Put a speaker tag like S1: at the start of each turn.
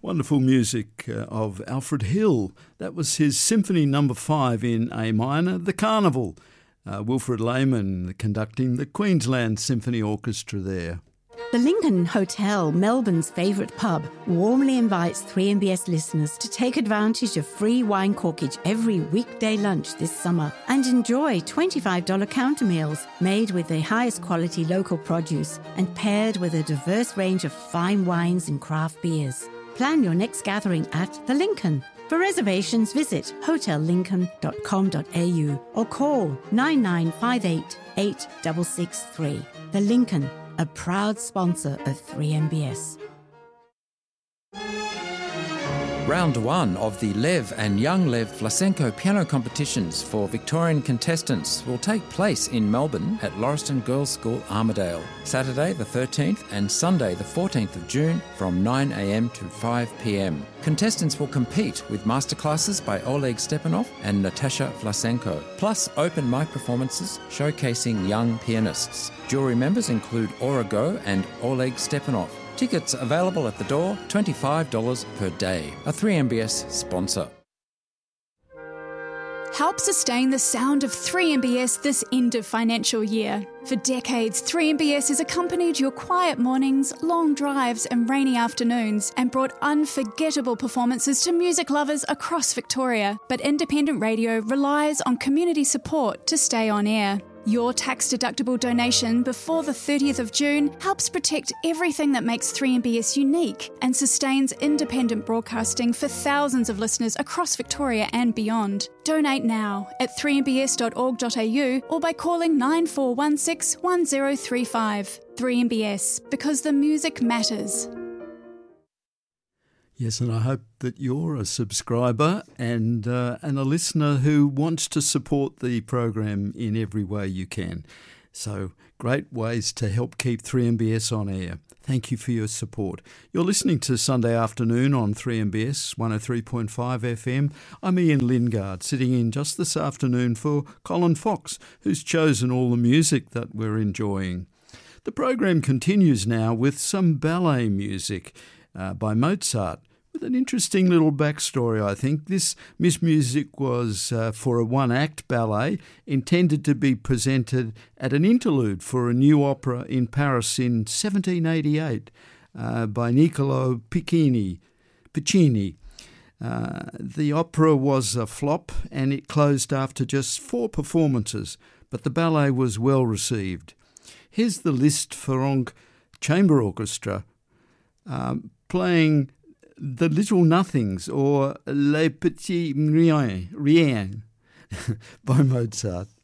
S1: Wonderful music of Alfred Hill. That was his Symphony No. 5 in A minor, The Carnival. Wilfred Lehman conducting the Queensland Symphony Orchestra there.
S2: The Lincoln Hotel, Melbourne's favourite pub, warmly invites 3MBS listeners to take advantage of free wine corkage every weekday lunch this summer and enjoy $25 counter meals made with the highest quality local produce and paired with a diverse range of fine wines and craft beers. Plan your next gathering at The Lincoln. For reservations, visit hotellincoln.com.au or call 9958 8663. The Lincoln, a proud sponsor of 3MBS.
S3: Round 1 of the Lev and Young Lev Vlasenko piano competitions for Victorian contestants will take place in Melbourne at Lauriston Girls' School, Armidale, Saturday the 13th and Sunday the 14th of June from 9 a.m. to 5 p.m. Contestants will compete with masterclasses by Oleg Stepanov and Natasha Vlasenko, plus open mic performances showcasing young pianists. Jury members include Aura Go and Oleg Stepanov. Tickets available at the door, $25 per day. A 3MBS sponsor.
S4: Help sustain the sound of 3MBS this end of financial year. For decades, 3MBS has accompanied your quiet mornings, long drives and rainy afternoons and brought unforgettable performances to music lovers across Victoria. But independent radio relies on community support to stay on air. Your tax-deductible donation before the 30th of June helps protect everything that makes 3MBS unique and sustains independent broadcasting for thousands of listeners across Victoria and beyond. Donate now at 3mbs.org.au or by calling 9416 1035. 3MBS, because the music matters.
S1: Yes, and I hope that you're a subscriber and a listener who wants to support the program in every way you can. So, great ways to help keep 3MBS on air. Thank you for your support. You're listening to Sunday Afternoon on 3MBS 103.5 FM. I'm Ian Lingard, sitting in just this afternoon for Colin Fox, who's chosen all the music that we're enjoying. The program continues now with some ballet music by Mozart, with an interesting little backstory, I think. This music was for a one-act ballet intended to be presented at an interlude for a new opera in Paris in 1788 by Niccolo Piccini. The opera was a flop and it closed after just 4 performances, but the ballet was well received. Here's the Liszt Ferenc Chamber Orchestra playing The Little Nothings, or Les Petits Riens by Mozart.